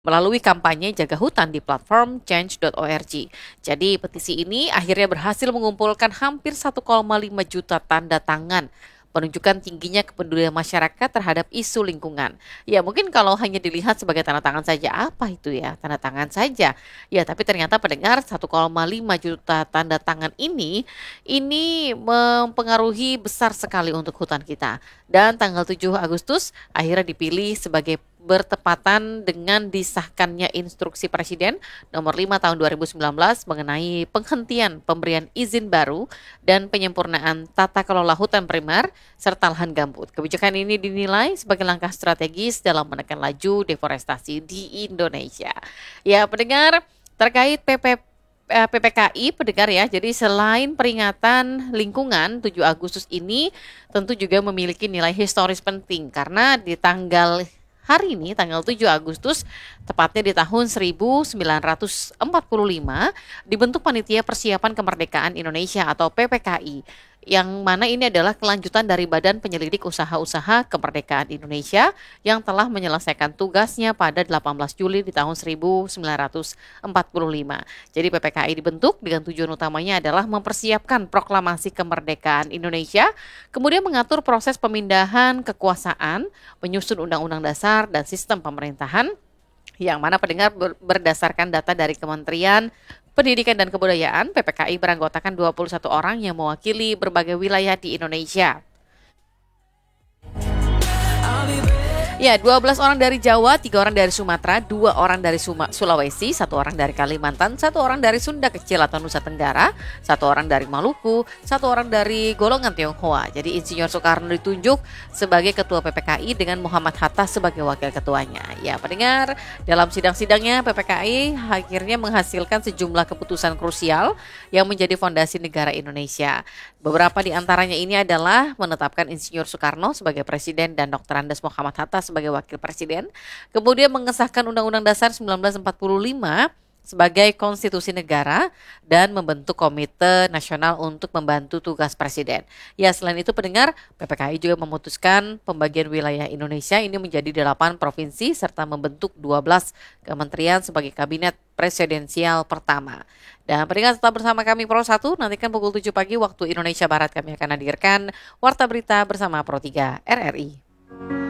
melalui kampanye jaga hutan di platform change.org. Jadi petisi ini akhirnya berhasil mengumpulkan hampir 1,5 juta tanda tangan, menunjukkan tingginya kepedulian masyarakat terhadap isu lingkungan. Ya mungkin kalau hanya dilihat sebagai tanda tangan saja, apa itu ya? Tanda tangan saja. Ya tapi ternyata pendengar 1,5 juta tanda tangan ini mempengaruhi besar sekali untuk hutan kita. Dan tanggal 7 Agustus akhirnya dipilih sebagai bertepatan dengan disahkannya instruksi Presiden nomor 5 tahun 2019 mengenai penghentian pemberian izin baru dan penyempurnaan tata kelola hutan primer serta lahan gambut. Kebijakan ini dinilai sebagai langkah strategis dalam menekan laju deforestasi di Indonesia. Ya, pendengar, terkait PPKI pendengar ya. Jadi selain peringatan lingkungan 7 Agustus ini tentu juga memiliki nilai historis penting karena di hari ini tanggal 7 Agustus tepatnya di tahun 1945 dibentuk Panitia Persiapan Kemerdekaan Indonesia atau PPKI, yang mana ini adalah kelanjutan dari Badan Penyelidik Usaha-Usaha Kemerdekaan Indonesia yang telah menyelesaikan tugasnya pada 18 Juli di tahun 1945. Jadi PPKI dibentuk dengan tujuan utamanya adalah mempersiapkan proklamasi kemerdekaan Indonesia, kemudian mengatur proses pemindahan kekuasaan, menyusun undang-undang dasar dan sistem pemerintahan, yang mana pendengar berdasarkan data dari Kementerian Pendidikan dan Kebudayaan, PPKI beranggotakan 21 orang yang mewakili berbagai wilayah di Indonesia. Ya, 12 orang dari Jawa, 3 orang dari Sumatera, 2 orang dari Sulawesi, 1 orang dari Kalimantan, 1 orang dari Sunda Kecil atau Nusa Tenggara, 1 orang dari Maluku, 1 orang dari golongan Tionghoa. Jadi Insinyur Soekarno ditunjuk sebagai ketua PPKI dengan Muhammad Hatta sebagai wakil ketuanya. Ya, pendengar, dalam sidang-sidangnya PPKI akhirnya menghasilkan sejumlah keputusan krusial yang menjadi fondasi negara Indonesia. Beberapa di antaranya ini adalah menetapkan Insinyur Soekarno sebagai presiden dan Dr. Andes Muhammad Hatta sebagai wakil presiden, kemudian mengesahkan Undang-Undang Dasar 1945 sebagai konstitusi negara dan membentuk Komite Nasional untuk membantu tugas presiden. Ya, selain itu pendengar, PPKI juga memutuskan pembagian wilayah Indonesia ini menjadi 8 provinsi serta membentuk 12 kementerian sebagai kabinet presidensial pertama. Dan pendengar tetap bersama kami Pro 1, nantikan pukul 7 pagi waktu Indonesia Barat kami akan hadirkan Warta Berita bersama Pro 3 RRI.